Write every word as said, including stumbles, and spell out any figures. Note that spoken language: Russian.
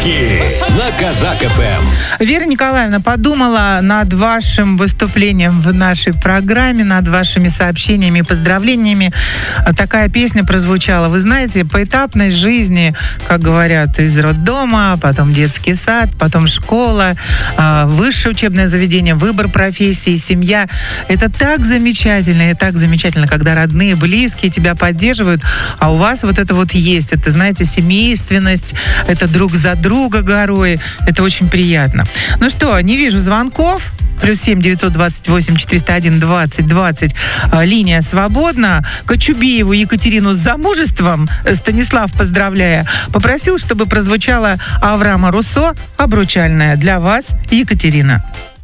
Подарки на Казак эф эм. Вера Николаевна подумала над вашим выступлением в нашей программе, над вашими сообщениями и поздравлениями. Такая песня прозвучала. Вы знаете, поэтапность жизни, как говорят, из роддома, потом детский сад, потом школа, высшее учебное заведение, выбор профессии, семья. Это так замечательно, и так замечательно, когда родные, близкие тебя поддерживают, а у вас вот это вот есть. Это, знаете, семейственность, это друг за друга горой. Это очень приятно. Ну что, не вижу звонков. Плюс семь девятьсот двадцать восемь четыреста один двадцать двадцать. Линия свободна. Кочубееву Екатерину с замужеством, Станислав, поздравляя, попросил, чтобы прозвучала Авраама Руссо «Обручальная». Для вас, Екатерина.